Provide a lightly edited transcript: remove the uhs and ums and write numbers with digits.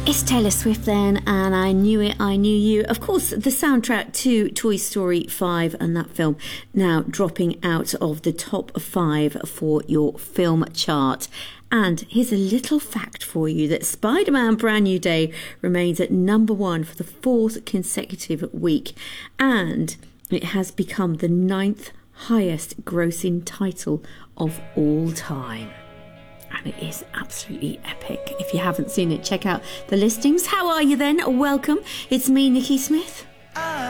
It's Taylor Swift then, and I Knew It, I Knew You. Of course, the soundtrack to Toy Story 5 and that film now dropping out of the top 5 for your film chart. And here's a little fact for you that Spider-Man Brand New Day remains at number 1 for the 4th consecutive week. And it has become the 9th highest grossing title of all time. And it is absolutely epic. If you haven't seen it, check out the listings. How are you then? Welcome. It's me, Nikki Smith.